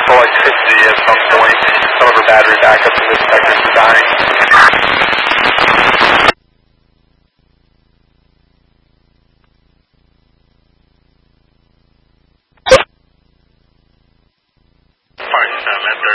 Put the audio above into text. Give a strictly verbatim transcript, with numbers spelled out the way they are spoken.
electricity at some point. Some of her battery backups in this sector are dying.